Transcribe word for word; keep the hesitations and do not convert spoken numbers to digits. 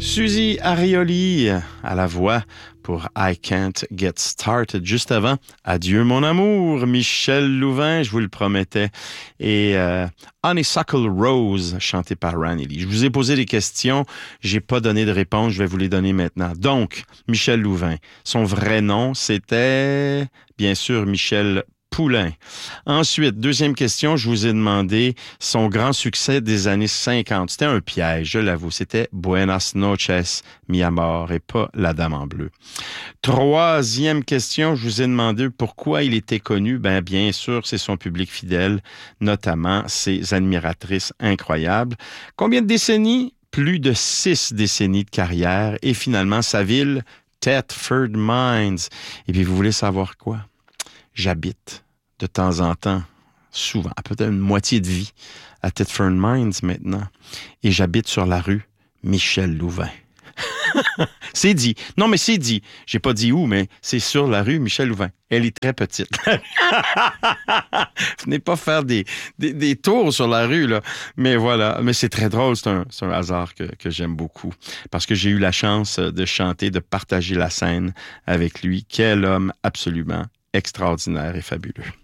Suzy Arioli à la voix pour I Can't Get Started. Juste avant, Adieu mon amour, Michel Louvain, je vous le promettais. Et euh, Honeysuckle Rose, chanté par Ranelly. Je vous ai posé des questions, j'ai pas donné de réponse, je vais vous les donner maintenant. Donc, Michel Louvain, son vrai nom, c'était bien sûr Michel Poulain. Ensuite, deuxième question, je vous ai demandé son grand succès des années cinquante. C'était un piège, je l'avoue. C'était Buenas noches, mi amor, et pas La Dame en bleu. Troisième question, je vous ai demandé pourquoi il était connu. Ben, bien sûr, c'est son public fidèle, notamment ses admiratrices incroyables. Combien de décennies? Plus de six décennies de carrière. Et finalement, sa ville, Thetford Mines. Et puis, vous voulez savoir quoi? J'habite de temps en temps, souvent, à peut-être une moitié de vie, à Thetford Mines maintenant. Et j'habite sur la rue Michel Louvain. C'est dit. Non, mais c'est dit. J'ai pas dit où, mais c'est sur la rue Michel Louvain. Elle est très petite. Venez pas faire des, des, des tours sur la rue, là. Mais voilà. Mais c'est très drôle. C'est un, c'est un hasard que, que j'aime beaucoup. Parce que j'ai eu la chance de chanter, de partager la scène avec lui. Quel homme absolument extraordinaire et fabuleux.